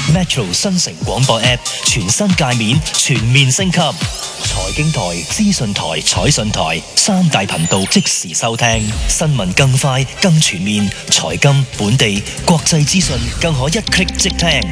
Metro 新城廣播 App 全新界面全面升級，財經台、資訊台、彩訊台三大頻道即時收聽，新聞更快更全面，財金、本地、國際資訊更可一 click 即聽。